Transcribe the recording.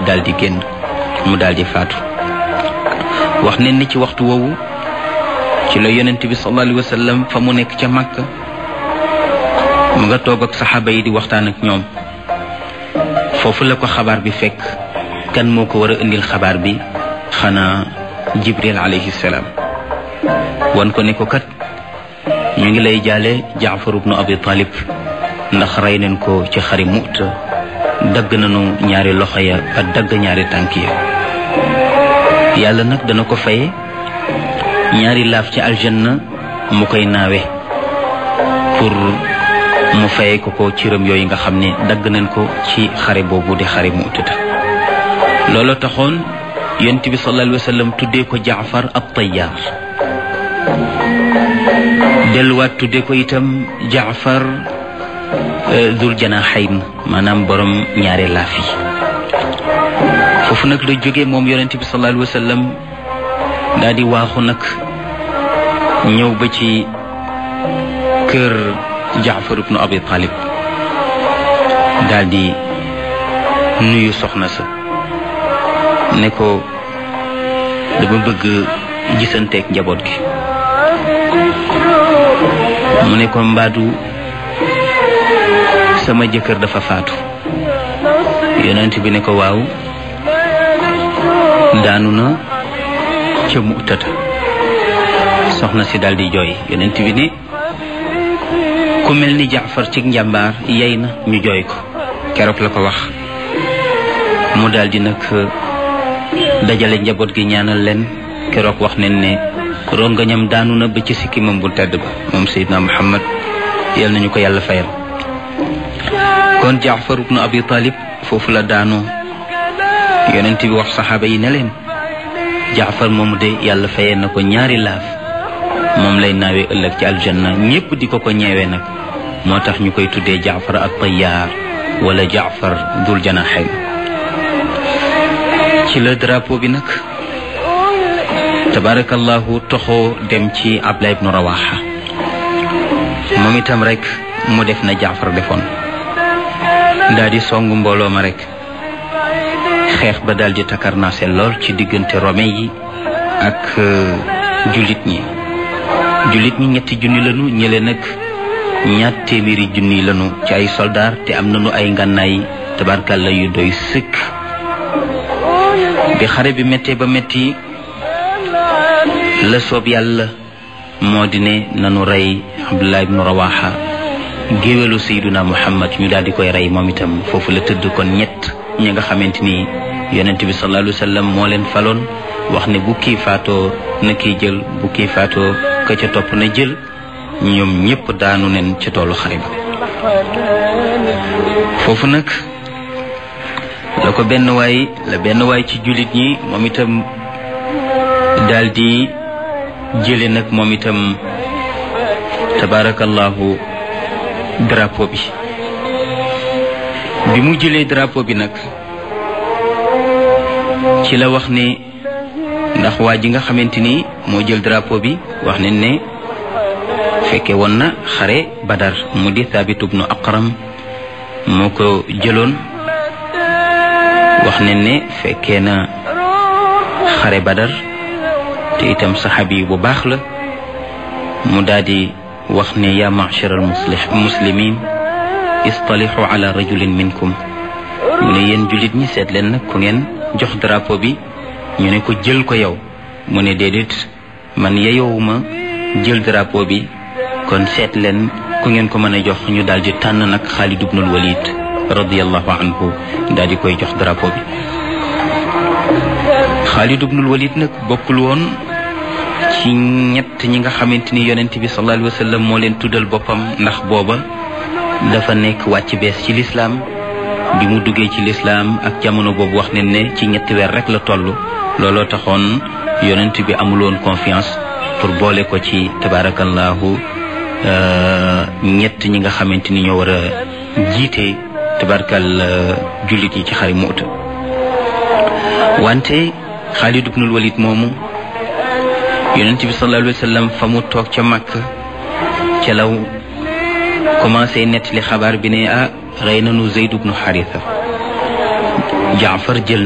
daal di génn mu daal di faatu. wax ne ni ci waxtu woowu ci la yonent bi sallallahu alayhi wa sallam fa mu nekk ca Makka mu nga toog ak saxaaba yi di waxtaan ak ñoom. foofu la ko xabaar bi fekk. kan moo ko war a indil xabaar bi xanaa Jibril alayhi salaam. wan ko ne ko kat ñu ngi lay jaale Jaafar ibnu Abi Talib ndax rey nañ ko ci xare Mu'ta dagg nañu ñaari loxo ya ak dagg ñaari tànk ya. yàlla nag dana ko faye ñaari laaf ci aljanna mu koy naawe pour mu faye ko ciram yooyu nga xam ne dagg nañ ko ci xare boobu di xare Mu'ta. loolu taxoon yonent bi sallallahu alayhi wa sallam tuddee ko Jaafar at-Tayyaar. delluwaat tuddee ko itam Jaafar Dul Janaahayn maanaam borom ñaari laaf yi. foofu nag la jógee moom yonent bi sallallahu alayhi wa sallam daal di waaxu nag ñëw ba ci kër Jaafar ibnu Abi Talib daal di nuyu soxna sa ne ko dama bëgg gisanteeg njaboot gi. mu ne ko mbaadu sama jëkkër dafa faatu. yonent bi ne ko waaw daanu na ca Mu'ta. soxna si daal di jooy. yonent bi ne ku mel ni Jaafar ci njàmbaar yey na ñu jooy ko. keroog la ko wax. mu daal di nag dajale njaboot gi ñaanal leen. keroog wax nañ ne rongañam daanu na ba ci sikkimam bu tedd ba moom Seydina Muhammad yal nañu ko yàlla fayal. kon Jaafar ibnu Abi Talib foofu la daanoo. yonent bi wax saxaaba yi ne leen Jaafar moomu de yàlla fayee na ko ñaari laaf moom lay naawee ëllëg ci aljanna ñépp di ko ñeewee nag moo tax ñu koy tuddee Jaafar at-Tayyaar wala Jaafar Dul Janaahayn. ci la drapeau bi nag tabarakallahu toxoo dem ci Abdullah ibnu Rawaha. moom itam rek mu def na Jaafar defoon daal di song mbooloo ma rek. xeex ba daal di takarnaase lool ci diggante romain yi ak jullit ñi. jullit ñi 3 junni lañu ñële nag 200 junni lañu ci ay soldaar te am nañu ay ngànnaay tabarkalla yu doy sëkk. bi xare bi méttee ba métti la soob yàlla moo di ne nanu rey Abdullah ibnu Rawaha géwélu Seydina Muhammad ñu daal di koy rey moom itam. foofu la tëdd kon ñi nga xamante ni yonent bi sallallahu alayhi wa sallam moo leen faloon wax ne bu kii faatoo na kii jël bu kii faatoo ka ca topp na jël. ñoom ñépp daanu nen ca toolu xare ba. foofu nag la ko benn waay ci jullit ñi moom itam daal di jële nag moom itam tabarakallahu drapeau bi mu jëlee drapeau bi nag ci la wax ne ndax waa ji nga xamante ni moo jël drapeau bi wax nañ ne fekke woon na xare Badar mu di Thabit ibnu Aqram moo ko jëloon. wax nañ ne fekkee na xare Badar te itam saxaabi bu baax la. mu daal di wax ne yaa ma'shar al-muslimin istalihu ala rajulin minkum. mu ne yéen jullit ñi seet leen nag ku ngeen jox drapeau bi. ñu ne ko jël ko yow. mu ne déedéet man yeyowuma jël drapeau bi kon seet leen ku ngeen ko mën a jox. ñu daal di tànn nag Xaalid ibnul Walid radiyallahu anhu daal di koy jox drapeau bi. Xaalid ibnul Walid nag bokkul woon ci ñett ñi nga xamante ni yonent bi sallallahu alayhi wa sallam moo leen tuddal boppam ndax booba dafa nekk wàcc bees ci lislaam. bi mu duggee ci lislaam ak jamono boobu wax nañ ne ci 3 weer rek la toll. looloo taxoon yonent bi amuloon confiance pour boole ko ci tabarakallahu ñett ñi nga xamante ni ñoo war a jiite tabarakal jullit yi ci xare Mu'ta. wante Xaalid ibnul Walid moomu yonent bi sallallahu alayhi wa sallam fa mu toog ca Makka ca law commencé nettali xabaar bi ne rey nañu Zayd ibnu Haritha. Jaafar jël